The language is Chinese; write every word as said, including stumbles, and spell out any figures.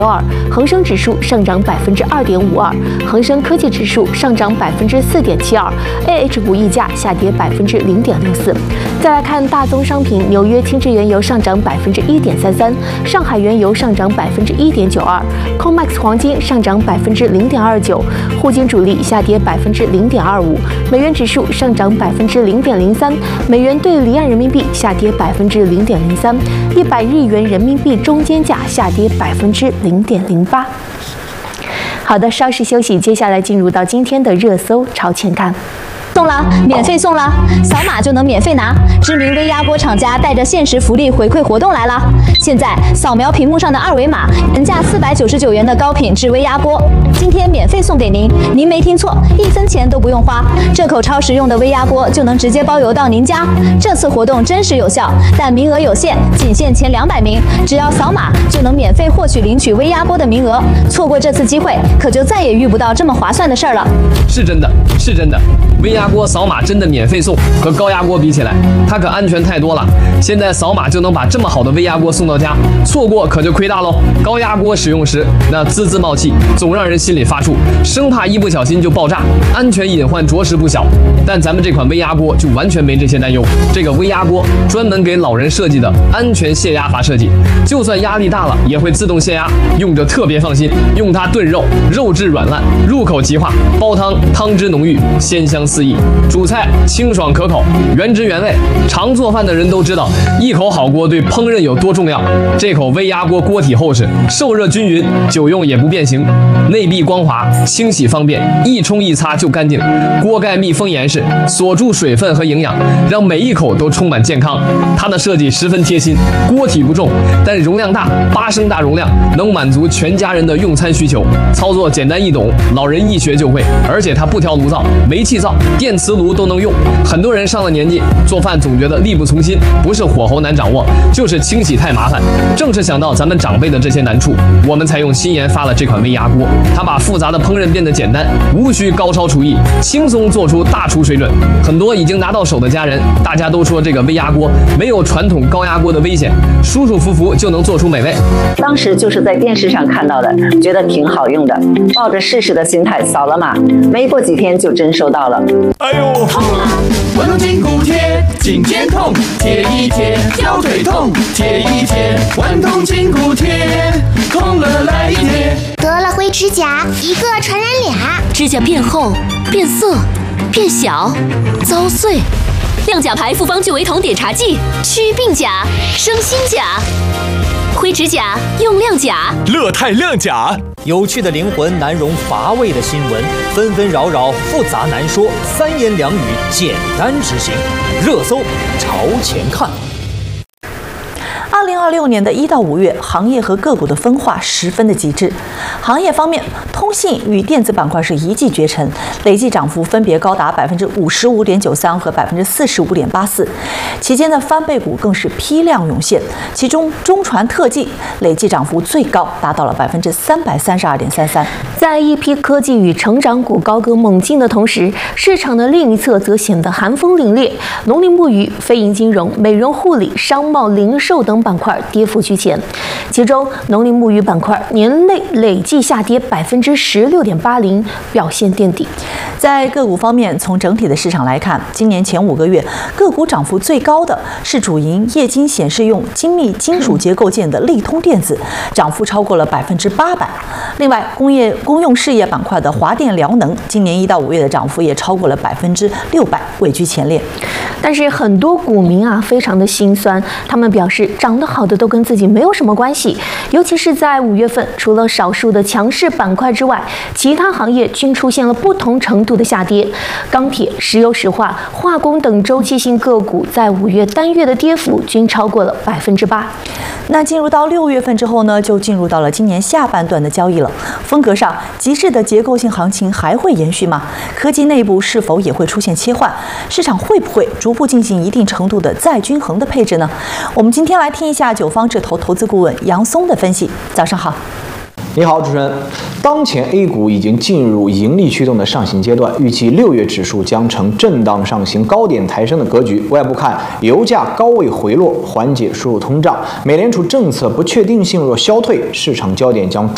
二，恒生指数上涨百分之二点五二，恒生科技指数上涨百分之四点七二 ，A H 股溢价下跌百分之零点六四。再来看大宗商品，纽约轻质原油上涨百分之一点三三，上海原油上涨百分之一点九二 ，C O M E X 黄金上涨百分之零点二九，沪金主力下跌百分之零点二五，美元指数上涨百分之零点零三，美元对离岸人民币下跌百分之零点零三，一百日元人民币中间价下跌百分之零点零八。好的，稍事休息，接下来进入到今天的热搜朝前看。 送了，免费送了，扫码就能免费拿。知名微压锅厂家带着限时福利回馈活动来了。现在扫描屏幕上的二维码，原价四百九十九元的高品质微压锅，今天免费送给您。您没听错，一分钱都不用花，这口超实用的微压锅就能直接包邮到您家。这次活动真实有效，但名额有限，仅限前两百名，只要扫码就能免费获取领取微压锅的名额。错过这次机会，可就再也遇不到这么划算的事儿了。 是真的，是真的。微压锅扫码真的免费送，和高压锅比起来，它可安全太多了。现在扫码就能把这么好的微压锅送到家，错过可就亏大喽。高压锅使用时那滋滋冒气，总让人心里发怵，生怕一不小心就爆炸，安全隐患着实不小。但咱们这款微压锅就完全没这些担忧。这个微压锅专门给老人设计的安全泄压法设计，就算压力大了也会自动泄压，用着特别放心。用它炖肉，肉质软烂，入口即化；煲汤，汤汁浓郁，鲜香四溢；煮菜清爽可口，原汁原味。常做饭的人都知道，一口好锅对烹饪有多重要。这口微压锅锅体厚实，受热均匀，久用也不变形，内壁光滑，清洗方便，一冲一擦就干净。锅盖密封严实，锁住水分和营养，让每一口都充满健康。它的设计十分贴心，锅体不重，但容量大，八升大容量，能满足全家人的用餐需求。操作简单易懂，老人一学就会。而且它不调炉灶，煤气灶、电磁炉都能用。很多人上了年纪，做饭总觉得力不从心，不是火候难掌握，就是清洗太麻烦。正是想到咱们长辈的这些难处，我们才用心研发了这款微压锅。它把复杂的烹饪变得简单，无需高超厨艺，轻松做出大厨水准。很多已经拿到手的家人，大家都说这个微压锅没有传统高压锅的危险，舒舒服服就能做出美味。 当时就是在电视上看到的，觉得挺好用的，抱着试试的心态扫了码，没过几天就真收到了。 哎呦，痛啊！滚动筋骨贴，颈肩痛，贴一贴；腰腿痛，贴一贴。滚动筋骨贴，痛了来一贴。 得了灰指甲，一个传染俩， 指甲变厚、变色、变小、遭碎。亮甲牌复方聚维酮碘茶剂，祛病甲，生新甲。灰指甲用亮甲， 乐泰亮甲。有趣的灵魂难容乏味的新闻，纷纷扰扰复杂难说，三言两语简单执行。热搜朝前看。 二零二六年的一到五月，行业和个股的分化十分的极致。行业方面，通信与电子板块是一骑绝尘，累计涨幅分别高达百分之五十五点九三和百分之四十五点八四。期间的翻倍股更是批量涌现，其中中传特技累计涨幅最高，达到了百分之三百三十二点三三。 在一批科技与成长股高歌猛进的同时，市场的另一侧则显得寒风凛冽。农林牧渔、非银金融、美容护理、商贸零售等板块跌幅居前，其中农林牧渔板块年内累计下跌百分之十六点八零，表现垫底。 在个股方面，从整体的市场来看，今年前五个月个股涨幅最高的是主营液晶显示用精密金属结构件的利通电子，涨幅超过了百分之八百。另外，工业公用事业板块的华电辽能，今年一到五月的涨幅也超过了百分之六百，位居前列。 但是很多股民啊，非常的心酸，他们表示涨得好的都跟自己没有什么关系。尤其是在五月份，除了少数的强势板块之外，其他行业均出现了不同程度的下跌。钢铁、石油石化、化工等周期性个股在五月单月的跌幅均超过了百分之八。 那进入到六月份之后呢，就进入到了今年下半段的交易了。风格上，极致的结构性行情还会延续吗？科技内部是否也会出现切换？市场会不会逐步进行一定程度的再均衡的配置呢？我们今天来听一下九方智投投资顾问杨松的分析。早上好。 你好，主持人。当前 A 股已经进入盈利驱动的上行阶段，预计六月指数将呈震荡上行、高点抬升的格局。外部看，油价高位回落，缓解输入通胀；美联储政策不确定性若消退，市场焦点将